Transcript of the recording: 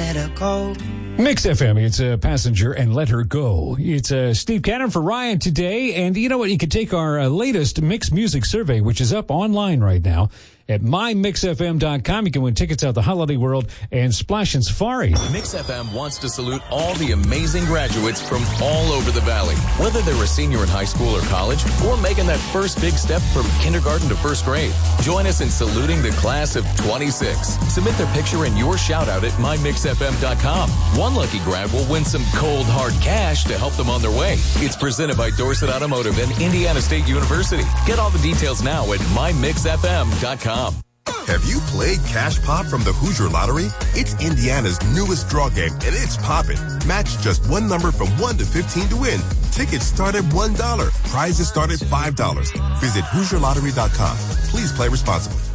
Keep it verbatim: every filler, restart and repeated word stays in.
let her go. Mix F M, it's a passenger and let her go. It's uh, Steve Cannon for Ryan today. And you know what? You can take our uh, latest Mix Music survey, which is up online right now at my mix f m dot com. You can win tickets out the Holiday World and Splash and Safari. Mix F M wants to salute all the amazing graduates from all over the Valley. Whether they're a senior in high school or college, or making that first big step from kindergarten to first grade, join us in saluting the class of twenty-six. Submit their picture and your shout out at my mix f m dot com. One lucky grad will win some cold, hard cash to help them on their way. It's presented by Dorset Automotive and Indiana State University. Get all the details now at my mix f m dot com. Have you played Cash Pop from the Hoosier Lottery? It's Indiana's newest draw game, and it's poppin'. Match just one number from one to fifteen to win. Tickets start at one dollar. Prizes start at five dollars. Visit Hoosier Lottery dot com. Please play responsibly.